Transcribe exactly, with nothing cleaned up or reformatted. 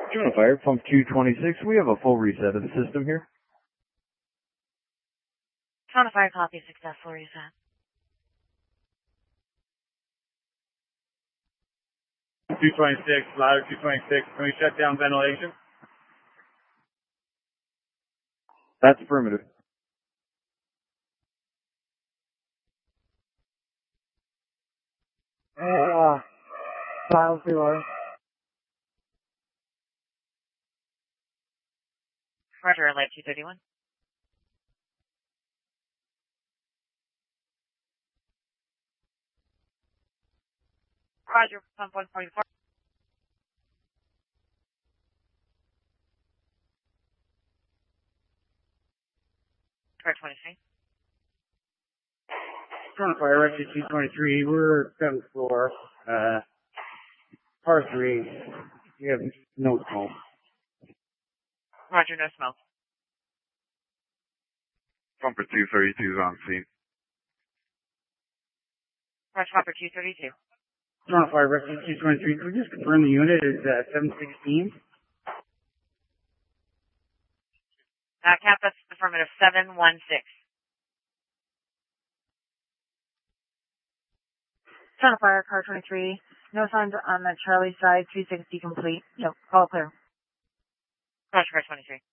Trying to fire pump two twenty-six. We have a full reset of the system here. Trying to fire copy successful reset. two twenty-six, louder two twenty-six. Can we shut down ventilation? That's affirmative. Uh, files too low. Roger, light two thirty-one. Roger, pump one forty-four. Car twenty-three. Trying to fire rescue two twenty-three. We're seventh floor. Uh, par three. We have no smoke. Roger, no smoke. Pumper two thirty-two is on scene. Roger, Pumper two thirty-two. Trying to fire rescue two twenty-three. Can we just confirm the unit is uh, seven sixteen? Uh, Campus affirmative seven one six. Trying to fire car twenty-three. No signs on the Charlie side. three sixty complete. No, all clear. Roger, car twenty-three.